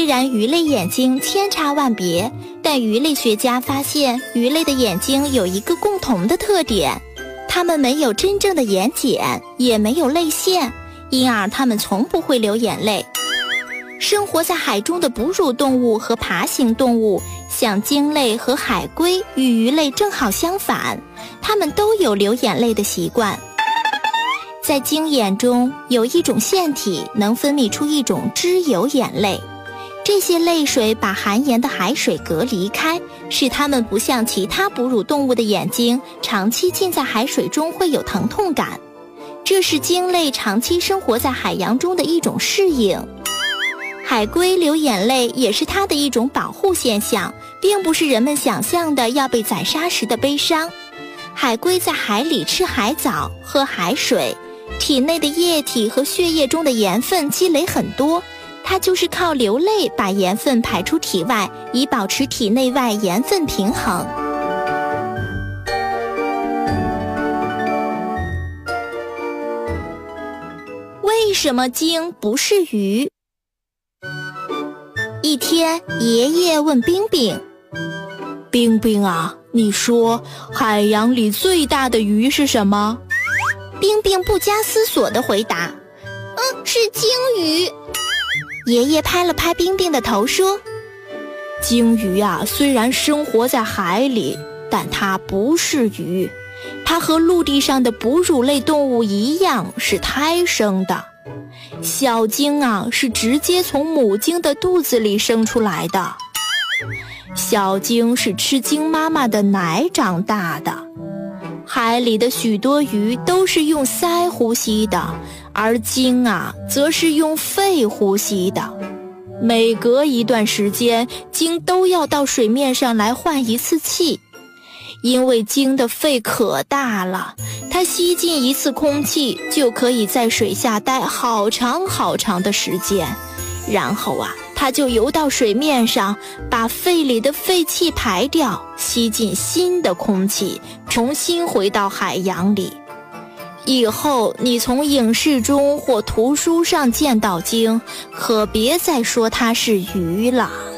虽然鱼类眼睛千差万别，但鱼类学家发现鱼类的眼睛有一个共同的特点，它们没有真正的眼睑，也没有泪腺，因而它们从不会流眼泪。生活在海中的哺乳动物和爬行动物，像鲸类和海龟与鱼类正好相反，它们都有流眼泪的习惯。在鲸眼中有一种腺体能分泌出一种脂油眼泪，这些泪水把含盐的海水隔离开，使它们不像其他哺乳动物的眼睛长期浸在海水中会有疼痛感，这是鲸类长期生活在海洋中的一种适应。海龟流眼泪也是它的一种保护现象，并不是人们想象的要被宰杀时的悲伤。海龟在海里吃海藻、喝海水，体内的液体和血液中的盐分积累很多，它就是靠流泪把盐分排出体外，以保持体内外盐分平衡。为什么鲸不是鱼？一天，爷爷问冰冰：“ 冰冰啊，你说海洋里最大的鱼是什么？” 冰冰不加思索地回答：“是鲸鱼。”爷爷拍了拍冰冰的头说：“ 鲸鱼啊，虽然生活在海里，但它不是鱼，它和陆地上的哺乳类动物一样是胎生的。小鲸啊，是直接从母鲸的肚子里生出来的。小鲸是吃鲸妈妈的奶长大的。海里的许多鱼都是用鳃呼吸的，而鲸啊，则是用肺呼吸的。每隔一段时间，鲸都要到水面上来换一次气。因为鲸的肺可大了，它吸进一次空气就可以在水下待好长好长的时间，然后啊，它就游到水面上，把肺里的废气排掉，吸进新的空气，重新回到海洋里。以后你从影视中或图书上见到鲸，可别再说它是鱼了。